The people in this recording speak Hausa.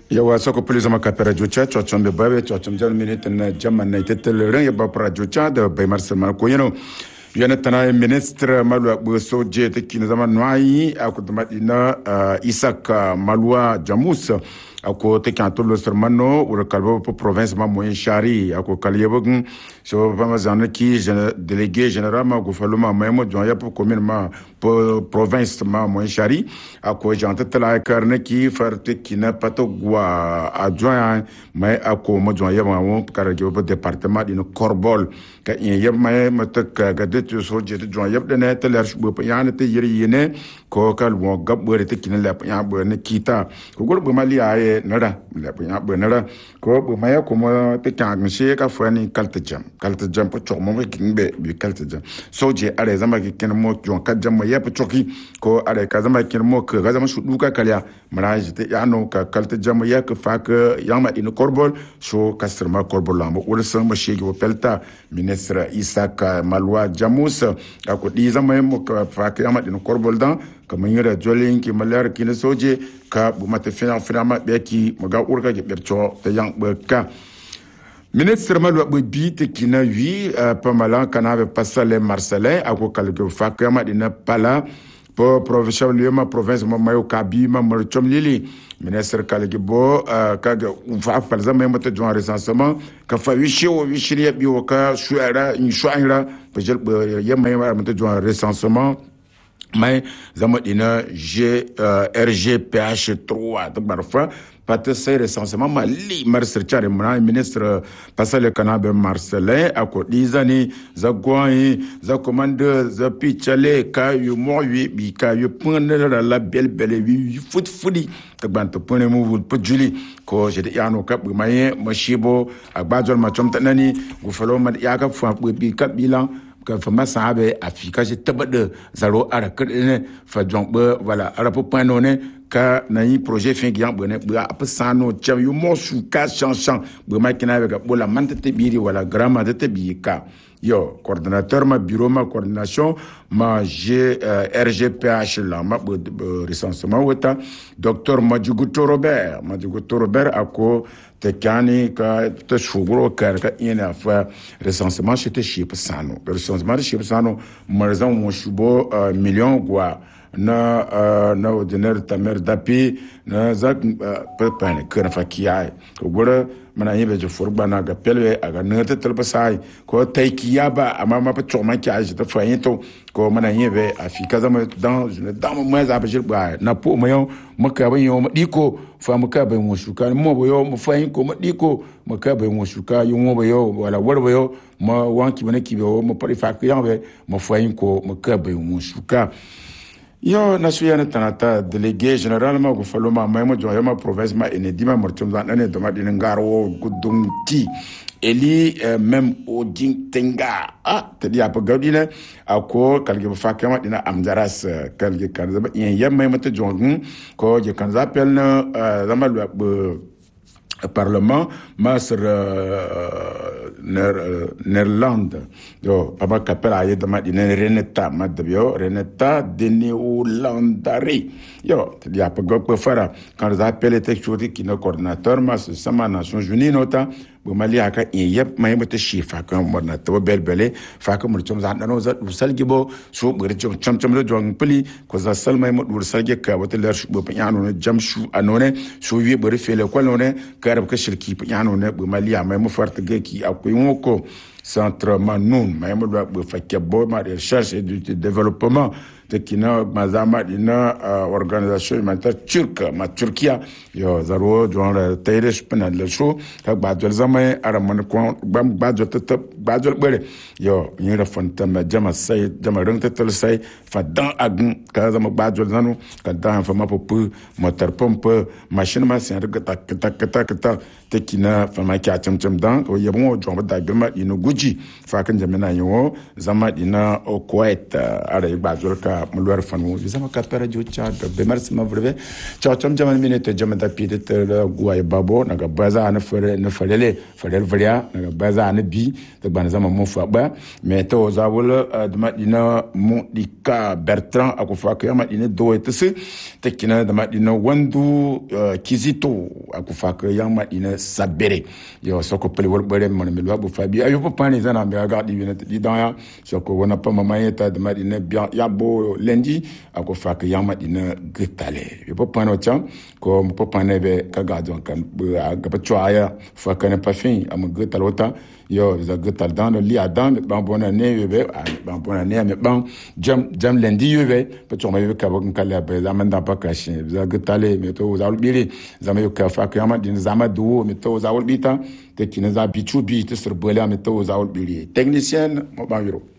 yawa soko police ma kapera jucha chochom be babe chochom jan minute na jamman na tetel ran yaba para jucha da bay marsal ma ko yeno yana tana ministre malwa bo soje te kin zaman noyi akudma ina Isaac Malwa Jamus ako te kanto lo sermano ur kalbo province ma moyen shari ako kaliyebug so pama zana ki délégué général ma gouvernement ma mo joya pour commune ma province ma moyen shari ako jante tala karne ki farte kina pato gwa adjoint ma ako mo joya ma mo karage bo département dino Korbol ka yeb ma matak ga de so je de joya de ne teler bo yana te yiri yene ko kal wo gab bo te kina la ya bo ne kita ko gol bo mali ay nara la punya benara ko bu maya ko mo te kan she ka fani kalta jam po chok mo ki be bi kalta jam so je are zama ki ken mo jon ka jam mo yep choki ko are ka zama ken mo ka zama su duka kalya maraji te ya no ka kalta jam ya ka fa ka yama in korbol so kasrma korbol la mo wala sama shege wo pelta ministre Isaac Malwa Jamus ko di zama mo ka fa ka yama in korbol dan kamar yadda jolin ki malar ki na soje ka bu mata fina ma beki maga urka ke bercho ta yang beka ministre malwa bu bi te ki na wi pamala kana be pasale marcelin ako kalke fakka ma dina pala po professeur liema province mo mayo kabi ma marchom lili ministre kalke bo ka ga fa falza ma mata jon recensement ka fa wi shiriya bi wo ka shuara in shuara pejel yema mata jon recensement mais zama dina RGPH 3 de barfa pate sai recensement mali marcel chare mna ministre pasale kanabe marcelin akodi zani za gwai za commande za pichale ka yu moyi bi ka yu pone la belle wi fudi te bante pone mu pujuli ko je yano kap maye mashibo agbajol ma chomta nani gufalo ma ya ka fa bi kap bilan ka fama sabe afika je tabade zaro ara kene fa jongbe voilà ara po point noné ka na yi projet fin gian bone ba apsano cham yu mo su ka chansan be makina be ga bola mante te biri wala grama de te bika yo coordinateur ma bureau ma coordination ma RGPH la ma recensement weta docteur Madjiguto Robert ako te kani ka te shuguro ka ina fa recensement chez te chip sano recensement de chip sano marzan mo shubo million gwa na ordinaire tamer dapi na zak pepan kana fakiya ko gora mana yibe je forba na ga pelwe aga nete telbasai ko taikiyaba amma ma pa choma ki aje ta fayito ko mana yibe afika zama dans moi za ba jirba na po mayo maka ban yo diko fa maka ban mo shuka mo boyo mo fayin ko mo diko maka ban mo shuka yo mo boyo wala warbo yo mo wanki bana ki bo mo pari fa kiyan be mo fayin ko maka ban mo shuka yo nasuyana tanata délégué généralement go faloma maymo jo yama province ma enedima mortum za nane do madina ngaro gudunti eli même o ding tenga te dia pa gaudina ako kalge ba fakama dina amdaras kalge kan za yen yamma mata jongun ko je kan za pel na zama parlement masr Nerlande yo papa kapela aye dama dina reneta madbio reneta deni ulandari yo dia pa gok fara quand za appelé texte qui no coordinateur mas sama Nations Unies nota bo mali aka yeb may mata shifa kan morna to belbele fa ka murchum za dano za salgi bo so bari chum do jong pli ko za sal may mo dur salgi ka wata ler bo panyano ne jamshu anone so wi bari fele ko none karab ka shirki panyano ne bo mali may mo farta geki akoy ngoko centre Manoun may mo do fa kebo ma recherche et du développement de kina mazama dina organisation humanitaire turque ma Turquia yo zaro joan tayresh penal le show ka badol zamay araman ko bam badol tata badol bere yo nyira fonta ma jama rang tetel say fa dan agun ka zama badol zanu ka dan fa ma popu moteur pompe machine ma sen rega ta te kina fa ma ka cham dan o yebo joan da gama ino guji fa kan jamina yo zama dina o Kuwait ara badol ka mulwar fanu zama ka pera jo cha be merci ma breve cha cham jaman minute jaman da pide te guay babo naga baza na farele vria naga baza na bi te ban zama mo fa ba mais to zawol de madina mo dika Bertrand akufa ka madina do etese te kina de madina wandu kizito akufaka yang mat ina sabere yo soko pele wor bare mon mi lo bu fabi ayo po pani zana me ga di vina di daya soko wona pa mama yeta de mat ina bien ya bo lundi akufaka yang mat ina gitale yo po pano cham ko po pane be ka ga don kan ga pa chwaya fa kan pa fin am gitalota yo za gital dans le lit adam ban bonne année bébé ban bonne année mais ban jam lundi bébé pe to ma bébé ka bon kala be za manda pa kashin za gitale mais to za ulbiri za me ka fa ka ma din za ma do mais to za ulbita te kina za bichu bi te sur bola mais to za ulbiri technicien mo ban yoro